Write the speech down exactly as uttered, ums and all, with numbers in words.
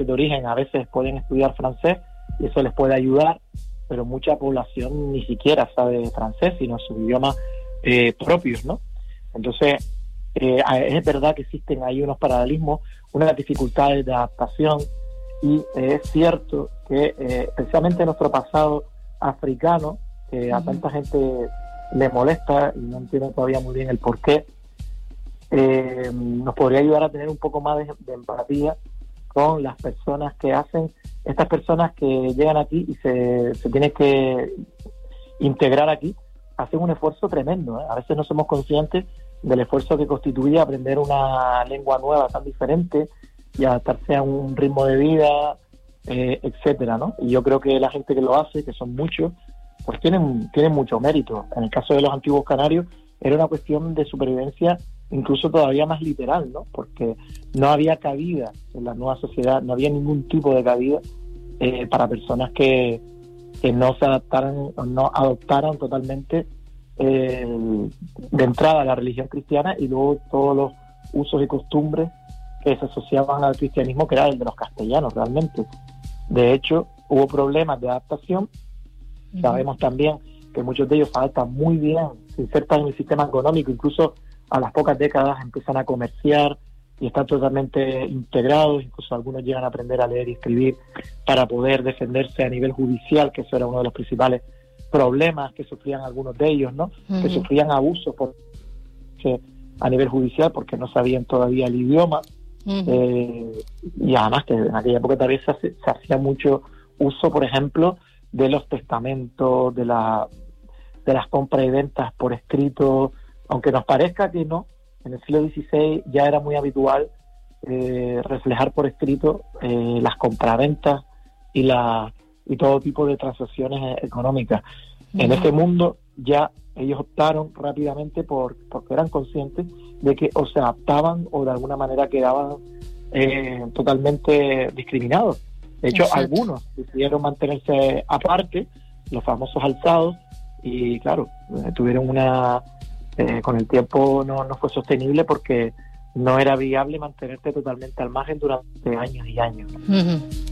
países de origen a veces pueden estudiar francés y eso les puede ayudar, pero mucha población ni siquiera sabe francés, sino sus idiomas eh, propios, ¿no? Entonces, eh, es verdad que existen ahí unos paralelismos, unas dificultades de adaptación, y eh, es cierto que eh, especialmente nuestro pasado africano, que uh-huh. a tanta gente le molesta y no entiendo todavía muy bien el porqué, eh, nos podría ayudar a tener un poco más de, de empatía con las personas que hacen, estas personas que llegan aquí y se, se tienen que integrar aquí, hacen un esfuerzo tremendo, ¿eh? A veces no somos conscientes del esfuerzo que constituye aprender una lengua nueva tan diferente y adaptarse a un ritmo de vida, eh, etcétera, ¿no? Y yo creo que la gente que lo hace, que son muchos, pues tienen, tienen mucho mérito. En el caso de los antiguos canarios, era una cuestión de supervivencia incluso todavía más literal, ¿no? Porque no había cabida en la nueva sociedad, no había ningún tipo de cabida eh, para personas que, que no se adaptaran o no adoptaran totalmente eh, de entrada a la religión cristiana y luego todos los usos y costumbres que se asociaban al cristianismo, que era el de los castellanos realmente. De hecho, hubo problemas de adaptación. Uh-huh. Sabemos también que muchos de ellos se adaptan muy bien, se insertan en el sistema económico, incluso a las pocas décadas empiezan a comerciar y están totalmente integrados, incluso algunos llegan a aprender a leer y escribir para poder defenderse a nivel judicial, que eso era uno de los principales problemas que sufrían algunos de ellos, ¿no? Uh-huh. Que sufrían abusos por, que, a nivel judicial porque no sabían todavía el idioma. Uh-huh. eh, y además que en aquella época también se, se hacía mucho uso, por ejemplo, de los testamentos, de, la, de las compras y ventas por escrito. Aunque nos parezca que no, en el siglo dieciséis ya era muy habitual eh, reflejar por escrito eh, las compraventas y la y todo tipo de transacciones económicas. Uh-huh. En ese mundo ya ellos optaron rápidamente por porque eran conscientes de que o se adaptaban o de alguna manera quedaban eh, totalmente discriminados. De hecho, exacto, algunos decidieron mantenerse aparte, los famosos alzados, y claro, eh, tuvieron una... Eh, con el tiempo no, no fue sostenible porque no era viable mantenerte totalmente al margen durante años y años. Uh-huh.